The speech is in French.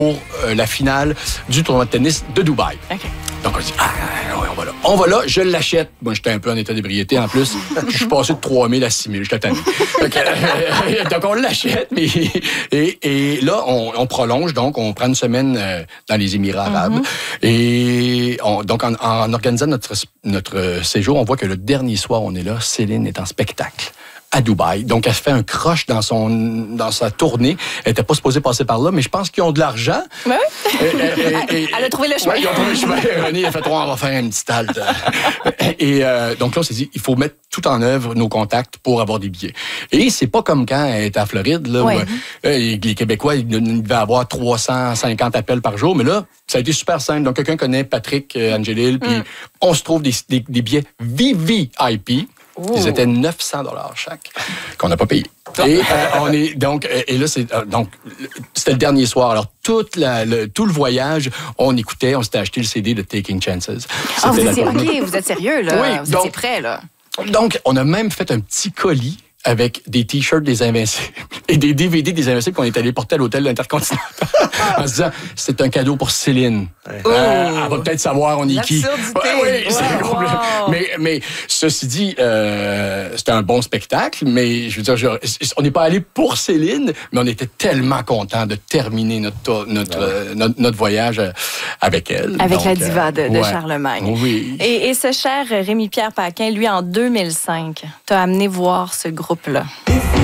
pour la finale du tournoi de tennis de Dubaï. Okay. Donc, on dit, on va là. On va là, je l'achète. Moi, j'étais un peu en état d'ébriété en plus. Je suis passé de 3 000 à 6 000. J'étais tanné. Donc, on l'achète. Et là, on prolonge. Donc, on prend une semaine dans les Émirats arabes. Et donc, en organisant notre séjour, on voit que le dernier soir, on est là. Céline est en spectacle à Dubaï. Donc, elle se fait un croche dans sa tournée. Elle n'était pas supposée passer par là, mais je pense qu'ils ont de l'argent. Oui. Elle a trouvé le chemin. Oui, ils ont trouvé le chemin. René a fait, on va faire une petite halte. Et donc là, on s'est dit, il faut mettre tout en œuvre nos contacts pour avoir des billets. Et c'est pas comme quand elle était à Floride, là, où les Québécois, ils devaient avoir 350 appels par jour. Mais là, ça a été super simple. Donc, quelqu'un connaît Patrick Angélil, puis on se trouve des billets VVIP. Ils étaient 900 $ chaque, qu'on n'a pas payé. Et et là, c'était le dernier soir. Alors, tout le voyage, on s'était acheté le CD de Taking Chances. Vous êtes sérieux, là? Oui, vous étiez prêts, là? Donc, on a même fait un petit colis avec des T-shirts des Invincibles et des DVD des Invincibles qu'on est allé porter à l'hôtel Intercontinental en se disant, c'est un cadeau pour Céline. Elle va peut-être savoir on est qui. Oui, c'est mais ceci dit, c'était un bon spectacle, mais je veux dire, on n'est pas allé pour Céline, mais on était tellement contents de terminer notre voyage avec elle. Avec la diva de Charlemagne. Oui. Et ce cher Rémi-Pierre Paquin, lui, en 2005, t'a amené voir ce groupe-là.